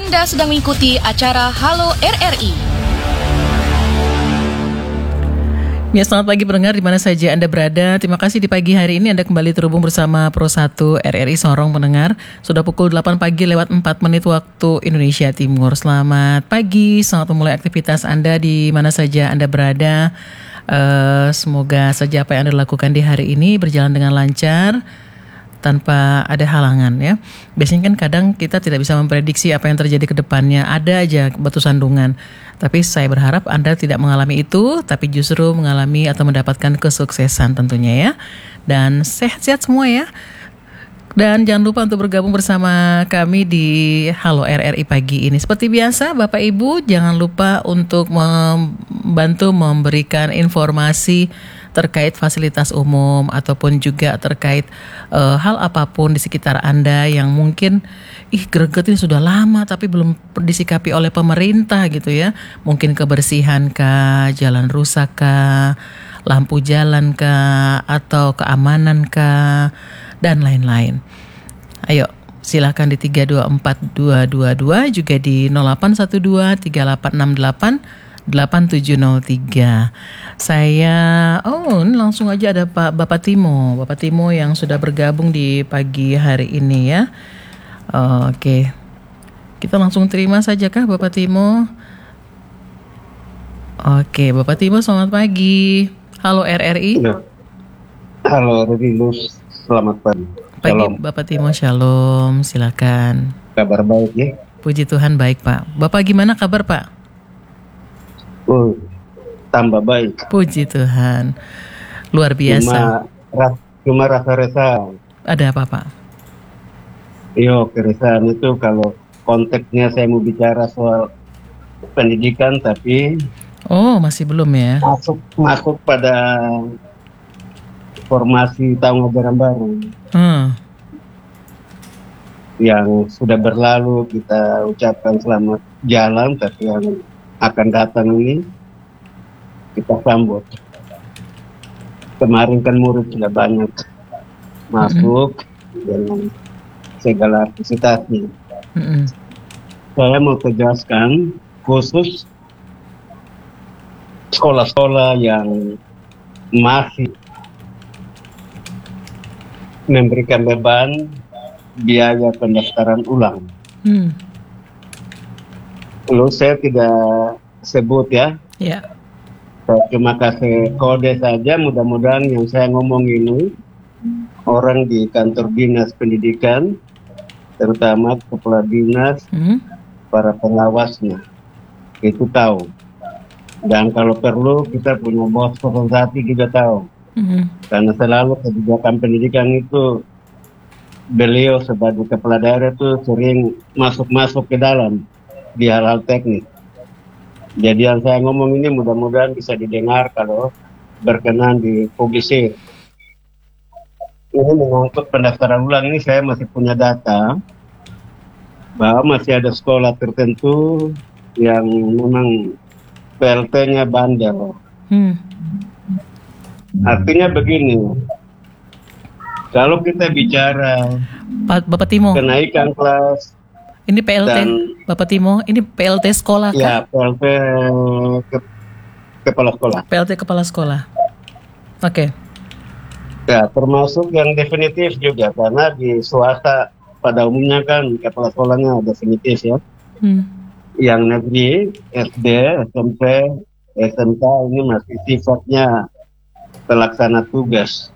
Anda sedang mengikuti acara Halo RRI. Ya, selamat pagi pendengar di mana saja Anda berada. Terima kasih di pagi hari ini Anda kembali terhubung bersama Pro 1 RRI Sorong pendengar. Sudah pukul 8 pagi lewat 4 menit waktu Indonesia Timur. Selamat pagi, selamat memulai aktivitas Anda di mana saja Anda berada. Semoga saja apa yang Anda lakukan di hari ini berjalan dengan lancar, tanpa ada halangan ya. Biasanya kan kadang kita tidak bisa memprediksi apa yang terjadi ke depannya. Ada aja batu sandungan. Tapi saya berharap Anda tidak mengalami itu, tapi justru mengalami atau mendapatkan kesuksesan tentunya ya. Dan sehat-sehat semua ya. Dan jangan lupa untuk bergabung bersama kami di Halo RRI pagi ini. Seperti biasa Bapak Ibu jangan lupa untuk membantu memberikan informasi terkait fasilitas umum ataupun juga terkait hal apapun di sekitar Anda yang mungkin greget ini sudah lama tapi belum disikapi oleh pemerintah gitu ya. Mungkin kebersihan kah, jalan rusak kah, lampu jalan kah, atau keamanan kah, dan lain-lain. Ayo silakan di 324222 juga di 0812 3868 8703. Saya ini langsung aja ada Bapak Timo yang sudah bergabung di pagi hari ini ya. Oke. Kita langsung terima saja kah Bapak Timo? Oke, Bapak Timo selamat pagi. Halo RRI. Halo Rinus, selamat pagi. Pagi Bapak Timo, shalom, silakan. Kabar baik ya? Puji Tuhan baik Pak. Bapak gimana kabar Pak? Tambah baik. Puji Tuhan. Luar biasa. Cuma rasa-rasa. Ada apa Pak? Keresahan itu kalau konteksnya saya mau bicara soal pendidikan, tapi masih belum ya? Masuk pada formasi tahun ajaran baru. Yang sudah berlalu kita ucapkan selamat jalan, tapi yang akan datang ini kita sambut. Kemarin kan murid sudah banyak masuk dengan segala aktivitasnya. Saya mau tegaskan khusus sekolah-sekolah yang masih memberikan beban biaya pendaftaran ulang. Lalu saya tidak sebut ya. Saya cuma kasih kode saja, mudah-mudahan yang saya ngomong ini orang di kantor dinas pendidikan, terutama kepala dinas, para pengawasnya, itu tahu. Dan kalau perlu kita punya bos organisasi juga tahu. Karena selalu kebijakan pendidikan itu beliau sebagai kepala daerah itu sering masuk ke dalam di hal-hal teknis. Jadi yang saya ngomong ini mudah-mudahan bisa didengar kalau berkenan dipublisir. Ini mengangkut pendaftaran ulang ini saya masih punya data bahwa masih ada sekolah tertentu yang memang PLT-nya bandel. Artinya begini, kalau kita bicara Bapak Timo, kenaikan kelas. Ini PLT, Bapak Timo, ini PLT sekolah kan? Ya, PLT kepala sekolah. PLT kepala sekolah. Oke. Ya, termasuk yang definitif juga, karena di swasta pada umumnya kan kepala sekolahnya definitif ya. Yang negeri, SD, SMP, SMK ini masih sifatnya pelaksana tugas.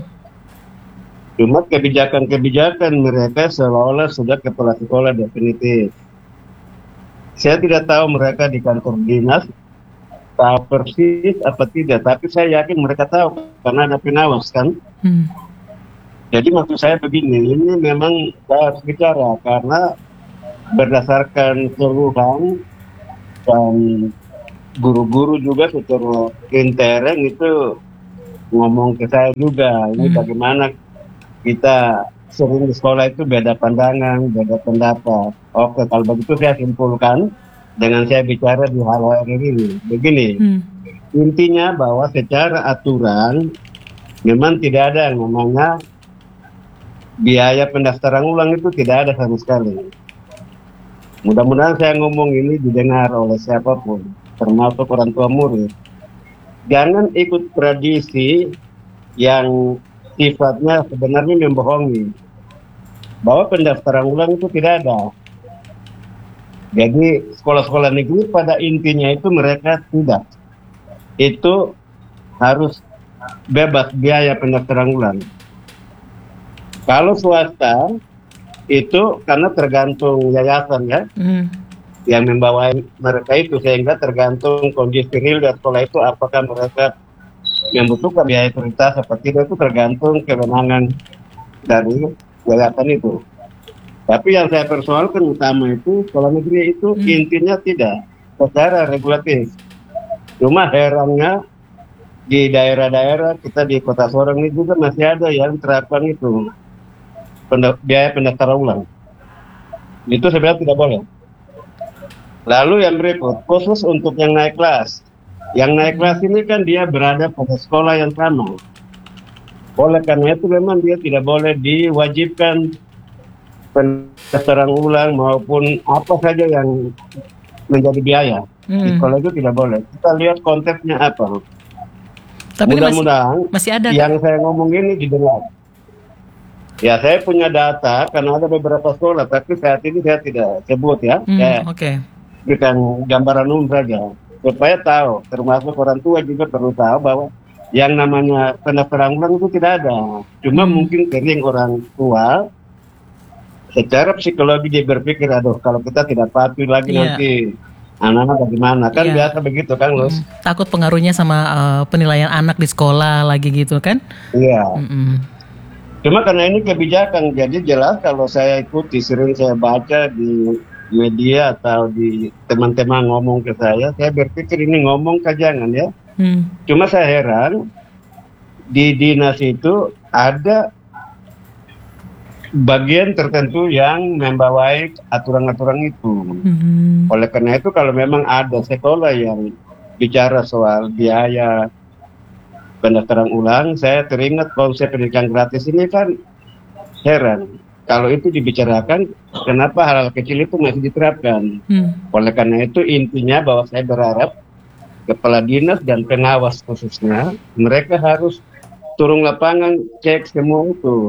Cuma kebijakan-kebijakan mereka seolah-olah sudah kepala sekolah definitif. Saya tidak tahu mereka di kantor dinas tahu persis apa tidak, tapi saya yakin mereka tahu karena ada pengawas kan. Jadi maksud saya begini, ini memang saya harus bicara karena berdasarkan keluhan dan guru-guru juga secara intern itu ngomong ke saya juga, ini bagaimana kita sering di sekolah itu beda pandangan, beda pendapat. Oke, kalau begitu saya simpulkan dengan saya bicara di Halo ini. Begini, intinya bahwa secara aturan memang tidak ada yang namanya biaya pendaftaran ulang itu tidak ada sama sekali. Mudah-mudahan saya ngomong ini didengar oleh siapapun, termasuk orang tua murid. Jangan ikut tradisi yang sifatnya sebenarnya membohongi, bahwa pendaftaran ulang itu tidak ada. Jadi sekolah-sekolah negeri pada intinya itu mereka tidak. Itu harus bebas biaya pendaftaran ulang. Kalau swasta itu karena tergantung yayasan ya, yang membawa mereka itu, sehingga tergantung kondisi real dari sekolah itu, apakah mereka membutuhkan biaya prioritas seperti itu tergantung kewenangan dari yayasan itu. Tapi yang saya persoalkan utama itu sekolah negeri itu intinya tidak secara regulatif. Cuma herannya di daerah-daerah kita di Kota Sorong ini juga masih ada yang terapkan itu biaya pendaftaran ulang. Itu sebenarnya tidak boleh. Lalu yang berikut, khusus untuk yang naik kelas. Yang naik kelas ini kan dia berada pada sekolah yang sama. Oleh karena itu memang dia tidak boleh diwajibkan pendaftaran ulang maupun apa saja yang menjadi biaya. Di sekolah itu tidak boleh. Kita lihat konteksnya apa. Tapi mudah-mudahan masih ada yang saya ngomong ini didengar. Ya, saya punya data karena ada beberapa sekolah, tapi saat ini saya tidak sebut ya. Oke. Berikan gambaran umum saja supaya tahu, termasuk orang tua juga perlu tahu bahwa yang namanya pendaftaran ulang itu tidak ada. Cuma mungkin sering orang tua secara psikologi dia berpikir, aduh kalau kita tidak patuh lagi nanti anak-anak bagaimana, kan biasa begitu kan, Lus. Takut pengaruhnya sama penilaian anak di sekolah lagi gitu kan? Iya. Cuma karena ini kebijakan, jadi jelas kalau saya ikuti, sering saya baca di media atau di teman-teman ngomong ke saya berpikir ini ngomong kajangan ya. Cuma saya heran, di dinas itu ada bagian tertentu yang membawai aturan-aturan itu. Oleh karena itu kalau memang ada sekolah yang bicara soal biaya pendaftaran ulang, saya teringat konsep pendidikan gratis ini kan heran. Kalau itu dibicarakan, kenapa hal-hal kecil itu masih diterapkan? Oleh karena itu intinya bahwa saya berharap kepala dinas dan pengawas khususnya, mereka harus turun lapangan cek semua itu.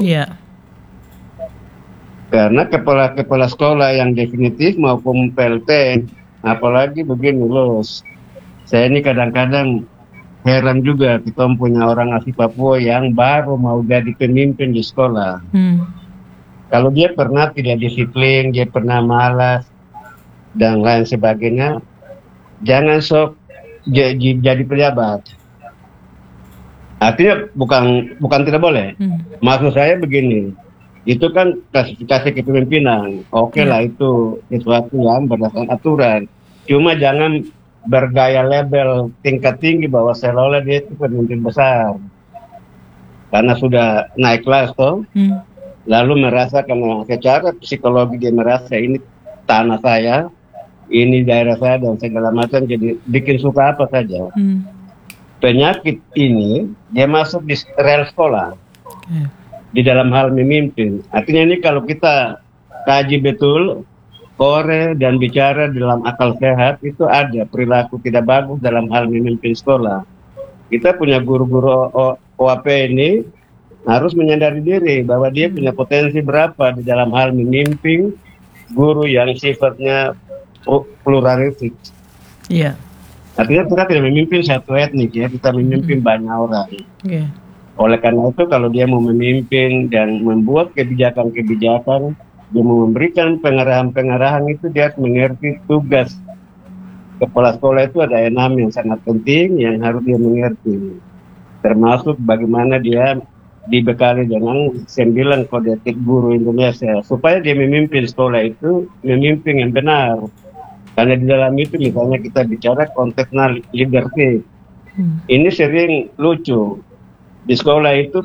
Karena kepala sekolah yang definitif maupun PLT, apalagi begini Los, saya ini kadang-kadang heran juga kita punya orang asli Papua yang baru mau jadi pemimpin di sekolah. Kalau dia pernah tidak disiplin, dia pernah malas dan lain sebagainya, jangan sok jadi pejabat. Artinya bukan tidak boleh. Maksud saya begini, itu kan klasifikasi kepemimpinan. Oke lah, itu sesuatu yang berdasarkan aturan. Cuma jangan bergaya label tingkat tinggi bahwa seolah dia itu pemimpin besar karena sudah naik kelas toh, lalu merasa karena secara psikologi dia merasa ini tanah saya, ini daerah saya dan segala macam, jadi bikin suka apa saja. Penyakit ini dia masuk di rel sekolah di dalam hal memimpin. Artinya ini kalau kita kaji betul kore dan bicara dalam akal sehat, itu ada perilaku tidak bagus dalam hal memimpin sekolah. Kita punya guru-guru OAP ini harus menyadari diri bahwa dia punya potensi berapa di dalam hal memimpin guru yang sifatnya pluralistik. Artinya kita tidak memimpin satu etnik ya, kita memimpin banyak orang. Oleh karena itu kalau dia mau memimpin dan membuat kebijakan-kebijakan, dia mau memberikan pengarahan-pengarahan, itu dia harus mengerti tugas kepala sekolah. Itu ada 6 yang sangat penting yang harus dia mengerti, termasuk bagaimana dia dibekali dengan 9 kode etik guru Indonesia supaya dia memimpin sekolah itu memimpin yang benar. Karena di dalam itu misalnya kita bicara konteksnya leadership, ini sering lucu di sekolah itu